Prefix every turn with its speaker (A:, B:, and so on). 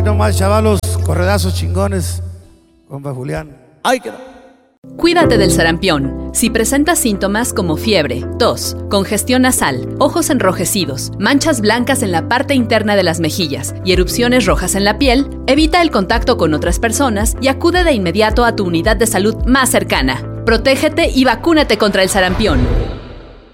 A: nomás, chavalos, corredazos chingones, compa Julián. ¡Ay, qué no!
B: Cuídate del sarampión. Si presentas síntomas como fiebre, tos, congestión nasal, ojos enrojecidos, manchas blancas en la parte interna de las mejillas y erupciones rojas en la piel, evita el contacto con otras personas y acude de inmediato a tu unidad de salud más cercana. Protégete y vacúnate contra el sarampión.